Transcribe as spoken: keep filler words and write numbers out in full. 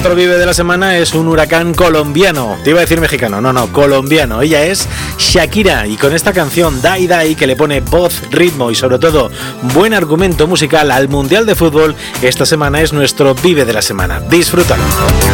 otro Vive de la semana es un huracán colombiano. Te iba a decir mexicano, no, no, colombiano. Ella es Shakira y con esta canción Dai Dai, que le pone voz, ritmo y sobre todo buen argumento musical al Mundial de Fútbol, esta semana es nuestro Vive de la semana. Disfrútalo.